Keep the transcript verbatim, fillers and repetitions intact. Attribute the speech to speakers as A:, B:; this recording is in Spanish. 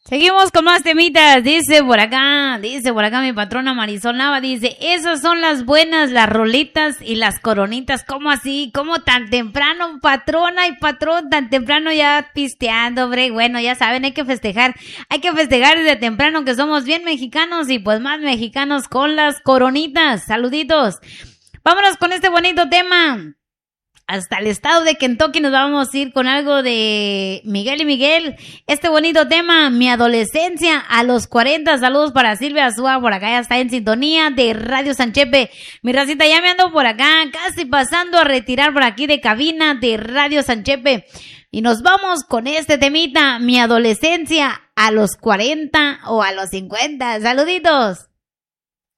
A: Seguimos con más temitas, dice por acá, dice por acá mi patrona Marisol Nava, dice, esas son las buenas, las rolitas y las coronitas. ¿Cómo así? ¿Cómo tan temprano, patrona y patrón, tan temprano ya pisteando, hombre? Bueno, ya saben, hay que festejar, hay que festejar desde temprano que somos bien mexicanos y pues más mexicanos con las coronitas. Saluditos. Vámonos con este bonito tema. Hasta el estado de Kentucky nos vamos a ir con algo de Miguel y Miguel. Este bonito tema, mi adolescencia a los cuarenta. Saludos para Silvia Azúa, por acá ya está en sintonía de Radio Sanchepe. Mi racita, ya me ando por acá, casi pasando a retirar por aquí de cabina de Radio Sanchepe. Y nos vamos con este temita, mi adolescencia a los cuarenta o a los cincuenta. Saluditos.